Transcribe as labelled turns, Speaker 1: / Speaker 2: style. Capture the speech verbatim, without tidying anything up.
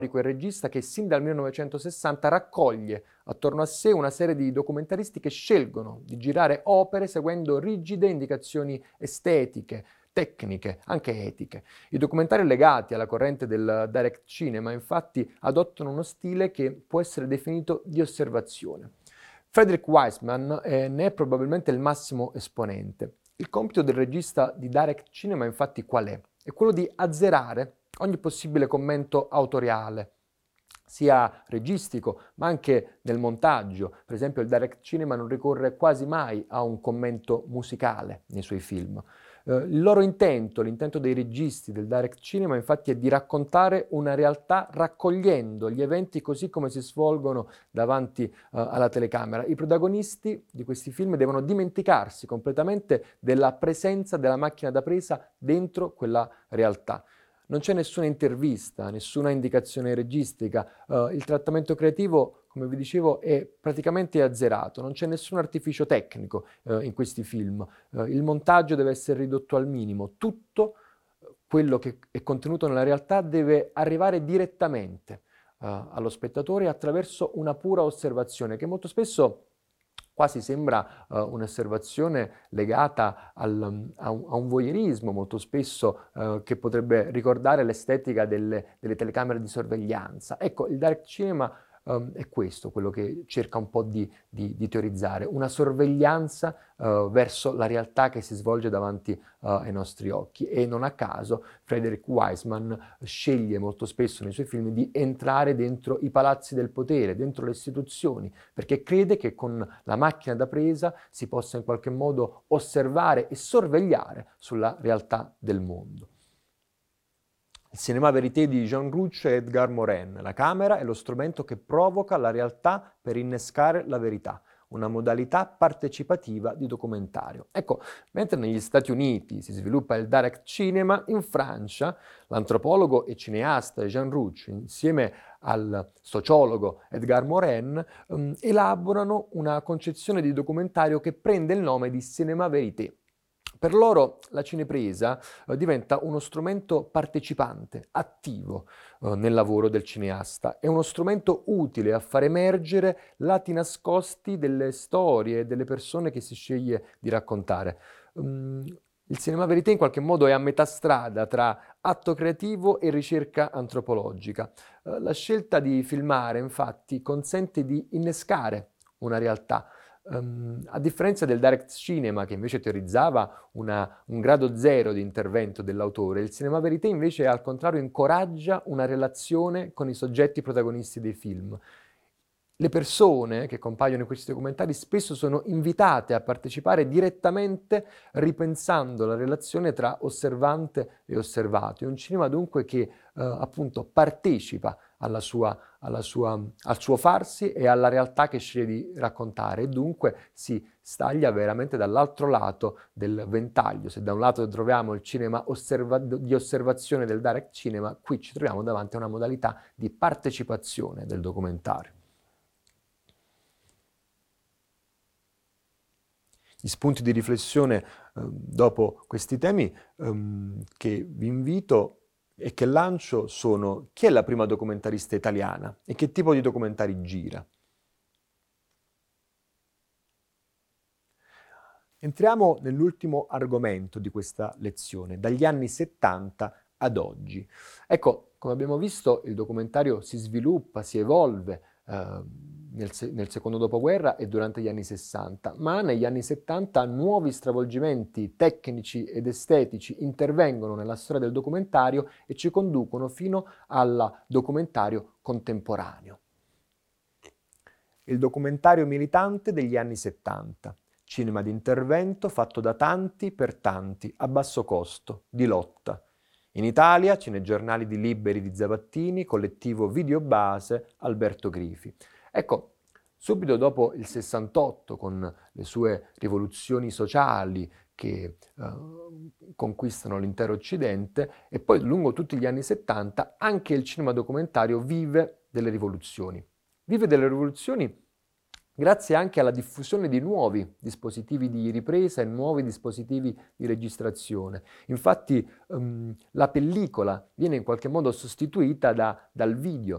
Speaker 1: quel regista che sin dal millenovecentosessanta raccoglie attorno a sé una serie di documentaristi che scelgono di girare opere seguendo rigide indicazioni estetiche, tecniche, anche etiche. I documentari legati alla corrente del direct cinema, infatti, adottano uno stile che può essere definito di osservazione. Frederick Wiseman eh, ne è probabilmente il massimo esponente. Il compito del regista di direct cinema, infatti, qual è? È quello di azzerare ogni possibile commento autoriale, sia registico, ma anche nel montaggio. Per esempio, il direct cinema non ricorre quasi mai a un commento musicale nei suoi film. Eh, il loro intento, l'intento dei registi del direct cinema, infatti, è di raccontare una realtà raccogliendo gli eventi così come si svolgono davanti eh, alla telecamera. I protagonisti di questi film devono dimenticarsi completamente della presenza della macchina da presa dentro quella realtà. Non c'è nessuna intervista, nessuna indicazione registica, uh, il trattamento creativo, come vi dicevo, è praticamente azzerato, non c'è nessun artificio tecnico uh, in questi film, uh, il montaggio deve essere ridotto al minimo, tutto quello che è contenuto nella realtà deve arrivare direttamente uh, allo spettatore attraverso una pura osservazione, che molto spesso quasi sembra uh, un'osservazione legata al, a, un, a un voyeurismo molto spesso uh, che potrebbe ricordare l'estetica delle, delle telecamere di sorveglianza. Ecco, il direct cinema um, è questo, quello che cerca un po' di, di, di teorizzare, una sorveglianza uh, verso la realtà che si svolge davanti uh, ai nostri occhi. E non a caso Frederick Wiseman sceglie molto spesso nei suoi film di entrare dentro i palazzi del potere, dentro le istituzioni, perché crede che con la macchina da presa si possa in qualche modo osservare e sorvegliare sulla realtà del mondo. Il Cinéma Vérité di Jean Rouch e Edgar Morin. La camera è lo strumento che provoca la realtà per innescare la verità, una modalità partecipativa di documentario. Ecco, mentre negli Stati Uniti si sviluppa il direct cinema, in Francia l'antropologo e cineasta Jean Rouch, insieme al sociologo Edgar Morin, um, elaborano una concezione di documentario che prende il nome di Cinéma Vérité. Per loro la cinepresa eh, diventa uno strumento partecipante, attivo eh, nel lavoro del cineasta. È uno strumento utile a far emergere lati nascosti delle storie e delle persone che si sceglie di raccontare. Um, il Cinema Verité in qualche modo è a metà strada tra atto creativo e ricerca antropologica. Eh, la scelta di filmare, infatti, consente di innescare una realtà. Um, a differenza del direct cinema, che invece teorizzava una, un grado zero di intervento dell'autore, il Cinema Verité invece al contrario incoraggia una relazione con i soggetti protagonisti dei film. Le persone che compaiono in questi documentari spesso sono invitate a partecipare direttamente ripensando la relazione tra osservante e osservato. È un cinema dunque che eh, appunto partecipa alla sua, alla sua, al suo farsi e alla realtà che sceglie di raccontare e dunque si staglia veramente dall'altro lato del ventaglio. Se da un lato troviamo il cinema osserva- di osservazione del direct cinema, qui ci troviamo davanti a una modalità di partecipazione del documentario. Gli spunti di riflessione eh, dopo questi temi ehm, che vi invito e che lancio sono: chi è la prima documentarista italiana e che tipo di documentari gira? Entriamo nell'ultimo argomento di questa lezione, dagli anni settanta ad oggi. Ecco, come abbiamo visto, il documentario si sviluppa, si evolve eh, nel, nel secondo dopoguerra e durante gli anni sessanta, ma negli anni settanta nuovi stravolgimenti tecnici ed estetici intervengono nella storia del documentario e ci conducono fino al documentario contemporaneo. Il documentario militante degli anni settanta. Cinema di intervento fatto da tanti per tanti, a basso costo, di lotta. In Italia, cinegiornali di Liberi di Zavattini, collettivo Videobase, Alberto Grifi. Ecco, subito dopo il sessantotto, con le sue rivoluzioni sociali che eh, conquistano l'intero Occidente, e poi lungo tutti gli anni settanta, anche il cinema documentario vive delle rivoluzioni. Vive delle rivoluzioni grazie anche alla diffusione di nuovi dispositivi di ripresa e nuovi dispositivi di registrazione. Infatti ehm, la pellicola viene in qualche modo sostituita da, dal video,